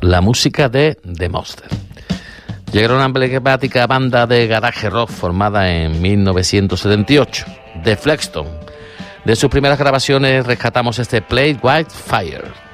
la música de The Monster. Llegaron una emblemática banda de garaje rock formada en 1978, The Flexstone. De sus primeras grabaciones rescatamos este Play White Fire.